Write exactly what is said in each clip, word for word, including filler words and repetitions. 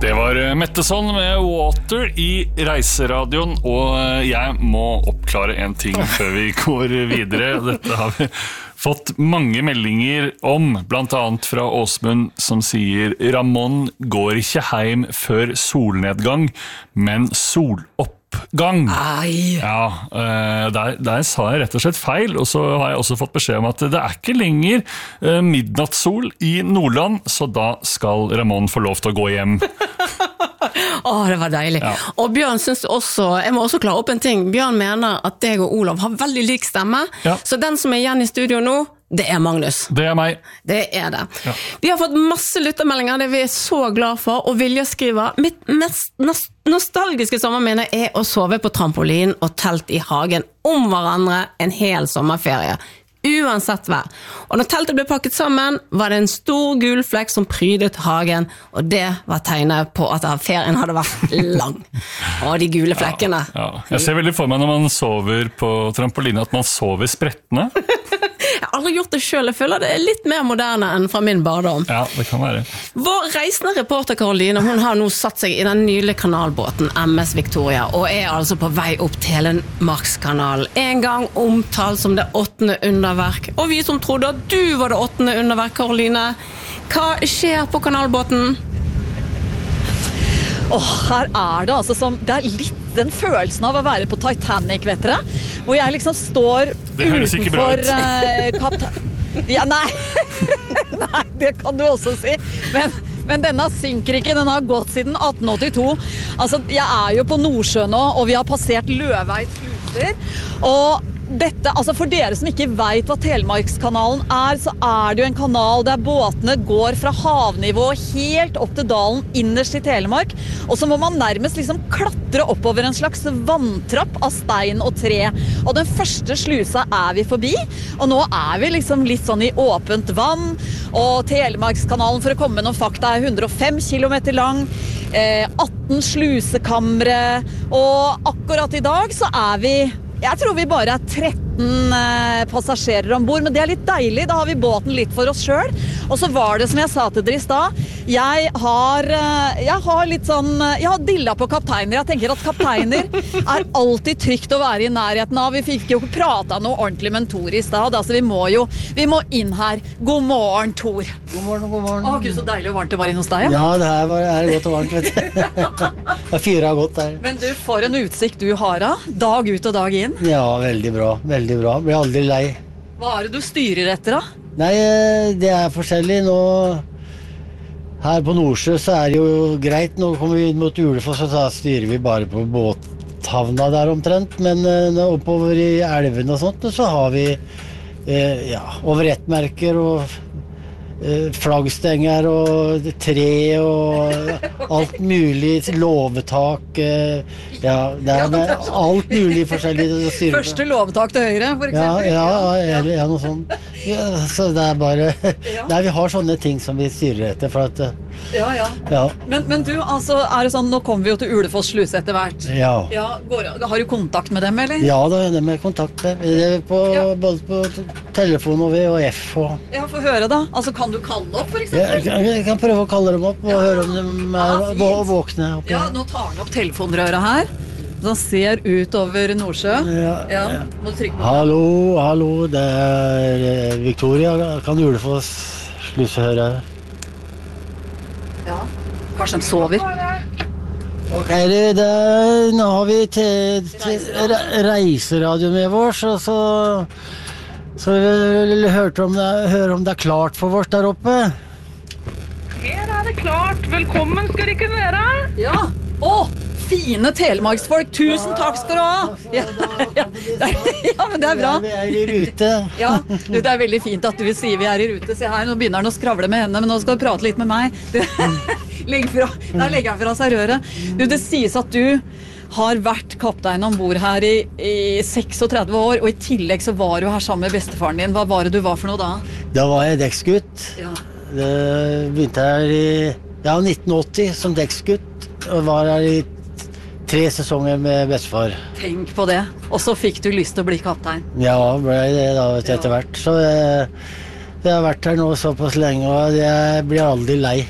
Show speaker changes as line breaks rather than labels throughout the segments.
Det var Metteson med Water i Reiseradioen, og jeg må oppklare en ting før vi går videre. Dette har vi fått mange meldinger om, blant annet fra Åsmund som sier Ramón går ikke hjem før solnedgang, men soloppgang.
Ai.
Ja, der, der sa jeg rett og slett feil, og så har jeg også fått beskjed om at det er ikke lenger midnattssol i Nordland, så da skal Ramón få lov til å gå hjem.
Åh, det var deilig. Ja. Og Bjørn synes også, jeg må også klare opp en ting, Bjørn mener at deg og Olav har veldig lik stemme, ja. Så den som er igjen i studio nå, det er Magnus.
Det er meg.
Det er det. Ja. Vi har fått masse lyttermeldinger, det vi er så glad for, og Vilja skriver, mitt mest nostalgiske sommerminne er å sove på trampolin og telt i hagen om hverandre en hel sommerferie. Uansett vær. Og når teltet ble pakket sammen, var det en stor gul flekk som prydet hagen, og det var tegnet på at ferien hadde vært lang. Og de gule flekkene.
Ja, ja. Jeg ser veldig for meg når man sover på trampoline, at man sover sprettende.
Jeg har aldri gjort det selv, jeg føler det er litt mer moderne enn fra min barndom.
Ja, det kan være.
Vår reisende reporter Karoline, hun har nå satt seg i den nylige kanalbåten M S Victoria, og er altså på vei opp Telemarkskanalen. En gang omtalt som det åttende underverk. Og vi som trodde at du var det åttende underverk, Karoline, hva skjer på kanalbåten?
Åh, her er det altså som, det er litt den følelsen av å være på Titanic, vet dere? Hvor jeg liksom står utenfor uh, kaptein... Ja, nei. Nei, det kan du også si. Men, men denne synker ikke, den har gått siden atten åttito. Altså, jeg er jo på Nordsjø nå, og vi har passert Løveid sluser. Og dette, altså for dere som ikke vet hva Telemarkskanalen er, så er det jo en kanal der båtene går fra havnivå helt opp til dalen innerst i Telemark, og så må man nærmest liksom klatre oppover en slags vanntrapp av stein og tre. Og den første slusa er vi forbi, og nå er vi liksom litt sånn i åpent vann, og Telemarkskanalen, for å komme med noen fakta, er hundre og fem kilometer lang, eh, atten slusekamre, og akkurat i dag så er vi Jeg tror vi bare er tretten eh, passasjerer ombord, men det er litt deilig. Da har vi båten litt for oss selv. Og så var det som jeg sa til dere i stad, jeg har, eh, jeg har litt sånn, jeg har dilla på kapteiner. Jeg tenker at kapteiner er alltid trygt å være i nærheten av. Vi fikk jo ikke pratet noe ordentlig med Tor i stad, altså vi må jo, vi må inn her. God morgen, Tor.
God morgen, god morgen.
Å, Gud, så deilig og varmt det var inn hos deg.
Ja, ja det her var, er godt og varmt, vet du. Det fyrer godt der.
Men du, for en utsikt du har da, dag ut og dag inn.
Ja, veldig bra, veldig bra. Blir aldri lei.
Hva er det du styrer etter da?
Nei, det er forskjellig. Nå, her på Nordsjø så er det jo greit. Nå kommer vi mot Ulefoss, så da styrer vi bare på båthavna der omtrent. Men uh, oppover i elven og sånt, så har vi uh, ja, overrettmerker og flaggstenger og tre og alt mulig, låvetak, ja, det er med alt mulig forskjellig.
Første låvetak til høyre, for eksempel.
Ja, ja, eller ja, noe sånt. Ja, så det er bare, nei, vi har sånne ting som vi styrer etter, for at,
ja, ja. Ja. Men, men du, altså, er det sånn, nå kommer vi jo til Ulefoss sluse etter hvert.
Ja.
Ja, går, har du kontakt med dem, eller?
Ja, det er med kontakt med, det er på, ja. Både på telefon og V og F. Og...
Ja, få høre da. Altså, kan du kalle opp, for eksempel?
Ja, jeg kan prøve å kalle dem opp og ja. Høre om de er ja, våkne. Oppe.
Ja, nå tar han opp telefonrøret her. Den ser ut over Nordsjø. Ja, ja. Må du trykke på.
Hallo, hallo, det er Victoria. Kan Ulefoss sluse høre?
Ja, kanskje de sover.
Ok, det, det, nå har vi til, til reiseradio med vårs, og så, så vi vil høre om, det, høre om det er klart for vårs der oppe.
Her er det klart. Velkommen skal dere være.
Ja, åh! Fine telemarksfolk, tusen takk skal du ha. Ja, ja, ja, men det er bra.
Vi er i rute.
Ja, det er veldig fint at du sier vi er i rute. Se her, nå begynner han å skravle med henne, men nå skal du prate litt med meg. Legg fra, der legger han fra seg røret. Du, det sies at du har vært kaptein ombord her i, i tretiseks år, og i tillegg så var du her sammen med bestefaren din. Hva var det du var for noe da?
Da var jeg dekksgutt. Ja. Det begynte her i ja, nitten åtti som dekksgutt, og var her i tre sesonger med bestefar.
Tenk på det. Og så fikk du lyst til å bli kaptein.
Ja, ble det da etter hvert. Så jeg, jeg har vært her nå såpass lenge, og jeg blir aldri lei.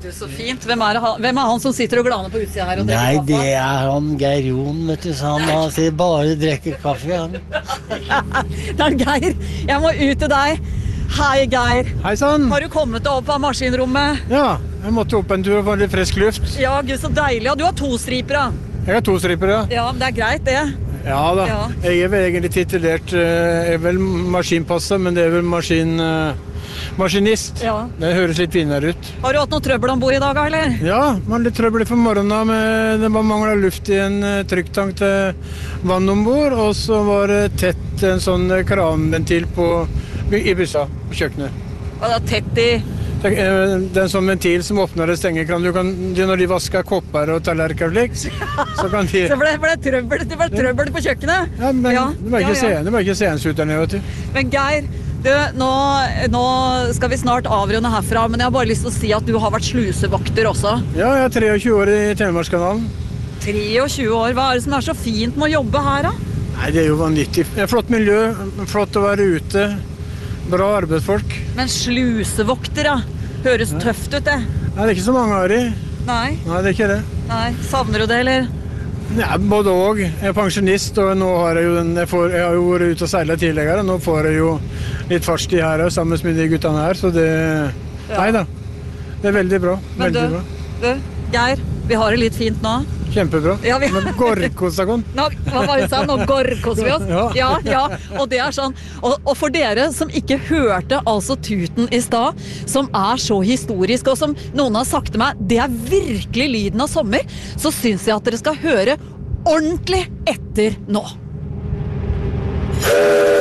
Du, så fint. Hvem er, han, hvem er han som sitter og glaner på utsida her og drikker
Nei,
kaffe?
det er han Geir Jon, vet du, så han han sier bare drikker kaffe, han.
Det er Geir. Jeg må ut til deg. Hei, Geir.
Hei sann.
Har du kommet deg opp av maskinrommet?
Ja, jeg måtte opp en tur og få litt frisk luft.
Ja, Gud, så deilig. Ja, du har to striper, da.
Jeg har to striper, ja.
Ja, men det er greit, det.
Ja da.
Ja.
Jeg er vel egentlig titulert, eh, jeg er vel maskinpasser, men det er vel maskin, eh, maskinist.
Ja.
Det høres litt finere ut.
Har du hatt noe trøbbel ombord i dag, eller?
Ja, man litt trøbbel for morgenen, med, det var manglet luft i en eh, trykktank til vann ombord, og så var det tett en sånn eh, kranventil på, i byssa på kjøkkenet.
Og det er tett i...
Det er det er en sånn ventil som åpner og stenger kran. Du kan, de, når de vasker kopper og tallerker og slik, så kan de...
Så ble, ble trøbbel, det ble trøbbel på kjøkkenet?
Ja, men
Ja,
det var ikke,
ja, ja.
Se, det var ikke seende ut der nede, vet du.
Men Geir, du, nå, nå skal vi snart avrunde herfra, men jeg har bare lyst til å si at du har vært slusevokter også.
Ja, jeg er treogtjue år i Telemarkskanalen.
treogtjue år, hva er det som er så fint med å jobbe her, da?
Nei, det er jo vanvittig. Det er flott miljø, flott å være ute, bra arbeidsfolk.
Men slusevokter, ja. Høres tøft ut, det.
Nei, det er ikke så mange her i.
Nei,
Nei, det er ikke det.
nei. Savner du det, eller?
Nei, både og. Jeg er pensjonist, og nå har jeg jo, den, jeg, får, jeg har jo vært ute og seilet tidligere. Nå får jeg jo litt fartstid her sammen med de guttene her, så det... Nei da, det er veldig bra.
Men
Veldig
du,
bra.
du, Geir, vi har det litt fint nå.
Kjempebra.
Ja, vi-
Men Gorkosakon.
Nå, hva var det du sa? Nå gorkoser vi oss.
Ja.
Ja, ja, og det er sånn. Og, og for dere som ikke hørte altså tuten i stad, som er så historisk, og som noen har sagt til meg, det er virkelig lyden av sommer, så synes jeg at dere skal høre ordentlig etter nå.